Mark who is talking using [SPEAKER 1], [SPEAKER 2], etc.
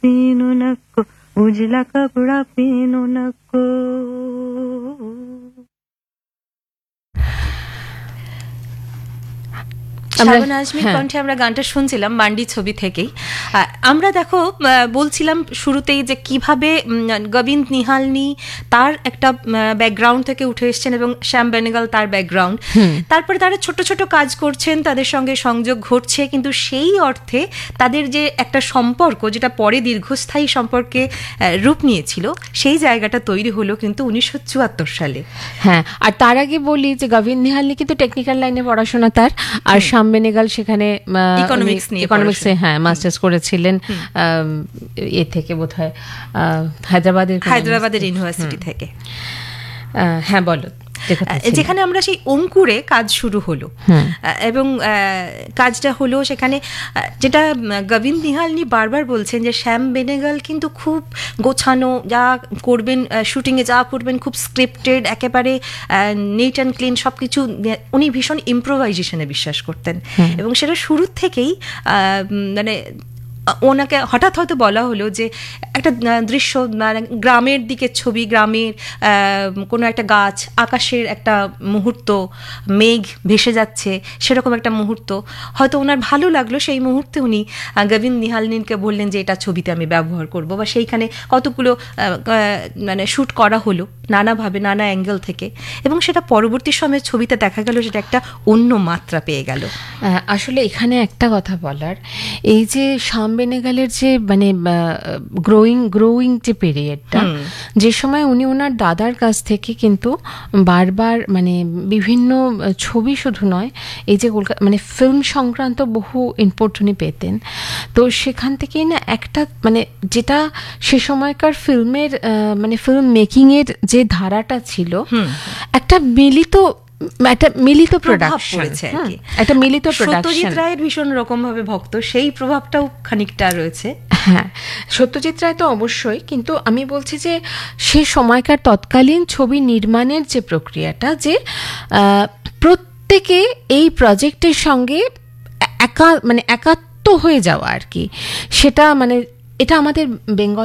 [SPEAKER 1] पीनू नको, उजला कपड़ा पीनू नको।
[SPEAKER 2] শাবানা আজমির কণ্ঠে আমরা গানটা শুনছিলাম মান্ডি ছবি থেকেই। আমরা দেখো বলছিলাম শুরুতেই যে কিভাবে গোবিন্দ নিহালনি তার একটা ব্যাকগ্রাউন্ড থেকে উঠে এসেছেন এবং শ্যাম বেনেগল তার ব্যাকগ্রাউন্ড, তারপরে তারা ছোট ছোট কাজ করছেন, তাদের সঙ্গে সংযোগ ঘটছে, কিন্তু সেই অর্থে তাদের যে একটা সম্পর্ক যেটা পরে দীর্ঘস্থায়ী সম্পর্কে রূপ নিয়েছিল সেই জায়গাটা তৈরি হলো কিন্তু 1974 সালে।
[SPEAKER 3] হ্যাঁ, আর তার আগে বলি যে গোবিন্দ নিহালনি কিন্তু টেকনিক্যাল লাইনে পড়াশোনা তার, আর শ্যাম বেনেগল সেখানে ইকোনমিক্সে মাস্টার্স করেছিলেন এ থেকে বোধহয় হায়দ্রাবাদের
[SPEAKER 2] ইউনিভার্সিটি থেকে।
[SPEAKER 3] হ্যাঁ বলো।
[SPEAKER 2] যেখানে আমরা সেই অঙ্কুরে কাজ শুরু হলো এবং কাজটা হলো সেখানে যেটা গোবিন্দ নিহালনি বারবার বলছেন যে শ্যাম বেনেগল কিন্তু খুব গোছানো, যা করবেন শুটিংয়ে যা করবেন খুব স্ক্রিপ্টেড, একেবারে নিট অ্যান্ড ক্লিন সব কিছু। উনি ভীষণ ইম্প্রোভাইজেশনে বিশ্বাস করতেন এবং সেটা শুরুর থেকেই মানে ওনাকে হঠাৎ হয়তো বলা হলো যে একটা দৃশ্য, গ্রামের দিকের ছবি, গ্রামের কোনো একটা গাছ, আকাশের একটা মুহূর্ত, মেঘ ভেসে যাচ্ছে সেরকম একটা মুহূর্ত হয়তো ওনার ভালো লাগলো। সেই মুহূর্তে উনি গোবিন্দ নিহালনিকে বললেন যে এটা ছবিতে আমি ব্যবহার করব, বা সেইখানে কতগুলো মানে শ্যুট করা হলো নানাভাবে, নানা অ্যাঙ্গেল থেকে, এবং সেটা পরবর্তী সময়ে ছবিতে দেখা গেল সেটা একটা অন্য মাত্রা পেয়ে গেল।
[SPEAKER 3] আসলে এখানে একটা কথা বলার, এই যে শ্যাম বেনেগলের যে মানে গ্রোয়িং যে পিরিয়ডটা, যে সময় উনি ওনার দাদার কাছ থেকে কিন্তু বারবার মানে বিভিন্ন ছবি শুধু নয়, এই যে মানে ফিল্ম সংক্রান্ত বহু ইনপুট উনি পেতেন, তো সেখান থেকেই না একটা মানে যেটা সে সময়কার ফিল্মের মানে ফিল্ম মেকিংয়ের যে ধারাটা ছিল, একটা মিলিত প্রোডাকশন, একটা মিলিত প্রোডাকশন।
[SPEAKER 2] সত্যজিৎ রায়ের ভীষণ রকম ভাবে ভক্ত, সেই প্রভাবটাও খানিকটা রয়েছে।
[SPEAKER 3] হ্যাঁ, সত্যজিৎ রায় তো অবশ্যই, কিন্তু আমি বলছি যে সে সময়কার তৎকালীন ছবি নির্মাণের যে প্রক্রিয়াটা, যে প্রত্যেকে এই প্রজেক্টের সঙ্গে একাত্ম হয়ে যাওয়া আর কি, সেটা মানে এটা আমাদের বেঙ্গল